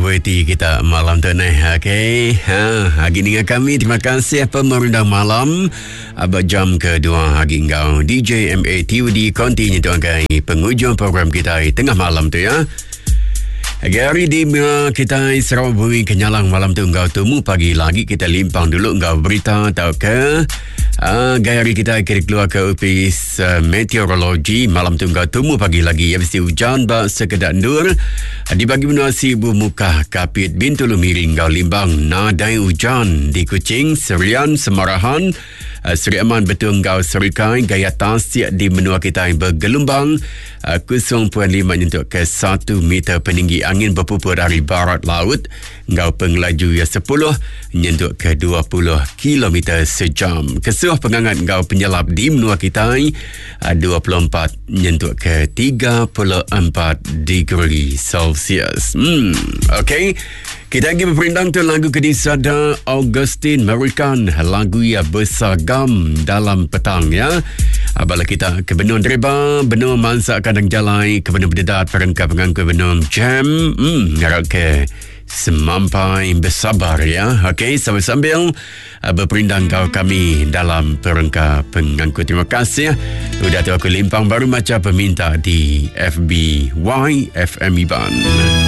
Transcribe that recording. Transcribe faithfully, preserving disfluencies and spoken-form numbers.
celebrity kita malam tu ni. Okey. Ha, hari ni dengan kami. Terima kasih pemerintah malam. Abad jam kedua hari engkau. D J M A T U D continue tuan-tuan. Penghujung program kita tengah malam tu ya. Hari di kita Sarawak Bumi Kenyalang malam tu engkau temu pagi lagi kita limpang dulu engkau berita tahu ke uh, gaya hari kita kira keluar ke ofis uh, meteorologi malam tu engkau temu pagi lagi ya mesti hujan bak sekedar nur uh, di bagi benua Sibu Muka Kapit Bintulu Miring engkau limbang nadai hujan di Kuching Serian Semarahan uh, Seri Aman betul engkau Serikai gaya tasik di benua kita yang bergelombang uh, kosong perpuluhan lima nyentuh ke satu meter peninggi angin berpupur dari barat laut engkau pengelaju ya sepuluh nyentuh ke dua puluh kilometer sejam. Kesuh pengangat engkau penjelap di benua kita dua puluh empat nyentuh ke tiga puluh empat degree Celsius. Hmm, okey. Kita lagi berperindang tu lagu kedisada Augustine American, lagu ya bersagam dalam petang ya. Abala kita ke benua Dreba, benua Mansak Kadang Jalai, ke benua Berdedat, perengkap pengangkut benua Jam. Hmm, ngarap ke semampai bersabar ya. Okey, sambil-sambil uh, berperindang kau kami dalam perengkap pengangkut. Terima kasih. Udah tu aku limpang baru macam peminta di F B Y F M Iban.